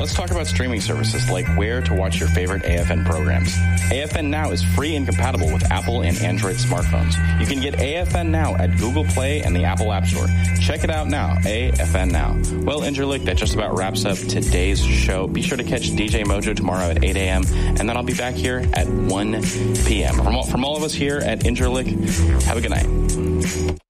let's talk about streaming services like where to watch your favorite AFN programs. AFN Now is free and compatible with Apple and Android smartphones. You can get AFN Now at Google Play and the Apple App Store. Check it out now, AFN Now. Well, Interlick, that just about wraps up today's show. Be sure to catch DJ Mojo tomorrow at 8 a.m., and then I'll be back here at 1 p.m. From all of us here at Interlick, have a good night.